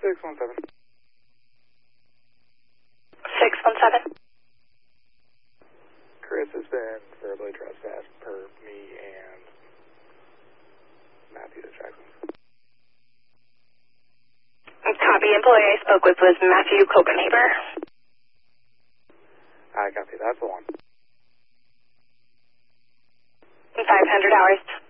617. 617. Chris has been verbally trespassed per me and Matthew Jackson. Copy. Employee I spoke with was Matthew Copenhaver. I copy. That's the one. $500.